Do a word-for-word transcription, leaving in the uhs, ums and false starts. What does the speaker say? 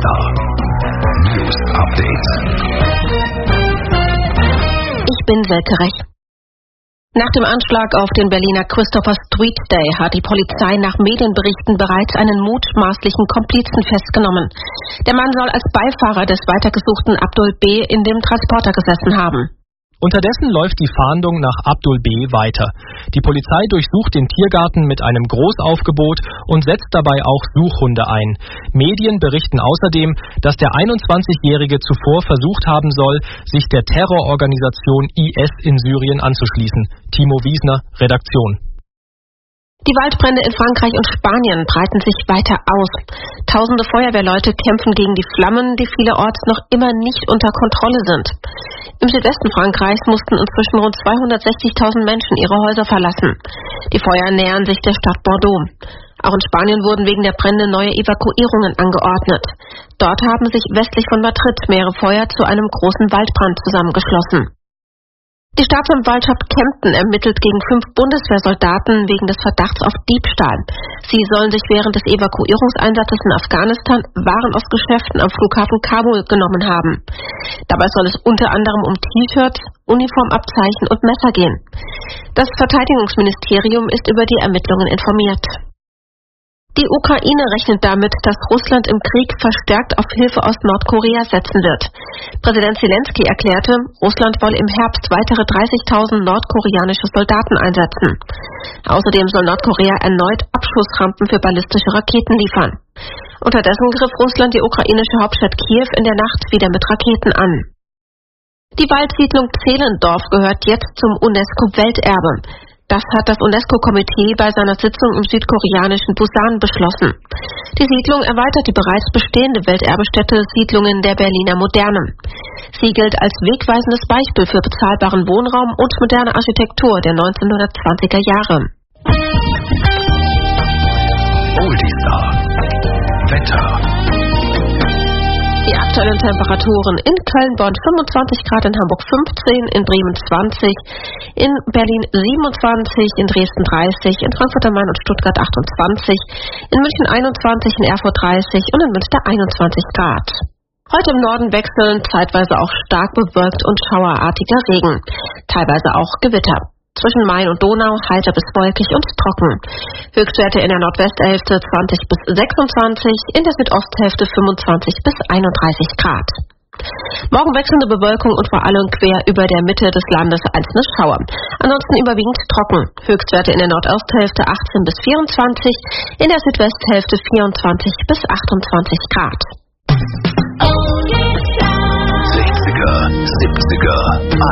Star News Update. Ich bin Silke Rech. Nach dem Anschlag auf den Berliner Christopher Street Day hat die Polizei nach Medienberichten bereits einen mutmaßlichen Komplizen festgenommen. Der Mann soll als Beifahrer des weitergesuchten Abdul B. in dem Transporter gesessen haben. Unterdessen läuft die Fahndung nach Abdul B. weiter. Die Polizei durchsucht den Tiergarten mit einem Großaufgebot und setzt dabei auch Suchhunde ein. Medien berichten außerdem, dass der einundzwanzigjährige zuvor versucht haben soll, sich der Terrororganisation I S in Syrien anzuschließen. Timo Wiesner, Redaktion. Die Waldbrände in Frankreich und Spanien breiten sich weiter aus. Tausende Feuerwehrleute kämpfen gegen die Flammen, die vielerorts noch immer nicht unter Kontrolle sind. Im Südwesten Frankreichs mussten inzwischen rund zweihundertsechzigtausend Menschen ihre Häuser verlassen. Die Feuer nähern sich der Stadt Bordeaux. Auch in Spanien wurden wegen der Brände neue Evakuierungen angeordnet. Dort haben sich westlich von Madrid mehrere Feuer zu einem großen Waldbrand zusammengeschlossen. Die Staatsanwaltschaft Kempten ermittelt gegen fünf Bundeswehrsoldaten wegen des Verdachts auf Diebstahl. Sie sollen sich während des Evakuierungseinsatzes in Afghanistan Waren aus Geschäften am Flughafen Kabul genommen haben. Dabei soll es unter anderem um T-Shirts, Uniformabzeichen und Messer gehen. Das Verteidigungsministerium ist über die Ermittlungen informiert. Die Ukraine rechnet damit, dass Russland im Krieg verstärkt auf Hilfe aus Nordkorea setzen wird. Präsident Zelensky erklärte, Russland wolle im Herbst weitere dreißigtausend nordkoreanische Soldaten einsetzen. Außerdem soll Nordkorea erneut Abschussrampen für ballistische Raketen liefern. Unterdessen griff Russland die ukrainische Hauptstadt Kiew in der Nacht wieder mit Raketen an. Die Waldsiedlung Zehlendorf gehört jetzt zum UNESCO-Welterbe. Das hat das UNESCO-Komitee bei seiner Sitzung im südkoreanischen Busan beschlossen. Die Siedlung erweitert die bereits bestehende Welterbestätte Siedlungen der Berliner Moderne. Sie gilt als wegweisendes Beispiel für bezahlbaren Wohnraum und moderne Architektur der neunzehnhundertzwanziger Jahre. Oldie Star Wetter. Die aktuellen Temperaturen: in Köln, Bonn fünfundzwanzig Grad, in Hamburg fünfzehn, in Bremen zwanzig, in Berlin siebenundzwanzig, in Dresden dreißig, in Frankfurt am Main und Stuttgart achtundzwanzig, in München einundzwanzig, in Erfurt dreißig und in Münster einundzwanzig Grad. Heute im Norden wechseln zeitweise auch stark bewölkt und schauerartiger Regen, teilweise auch Gewitter. Zwischen Main und Donau heiter bis wolkig und trocken. Höchstwerte in der Nordwesthälfte zwanzig bis sechsundzwanzig, in der Südosthälfte fünfundzwanzig bis einunddreißig Grad. Morgen wechselnde Bewölkung und vor allem quer über der Mitte des Landes einzelne Schauer. Ansonsten überwiegend trocken. Höchstwerte in der Nordosthälfte achtzehn bis vierundzwanzig, in der Südwesthälfte vierundzwanzig bis achtundzwanzig Grad. sechziger, siebziger,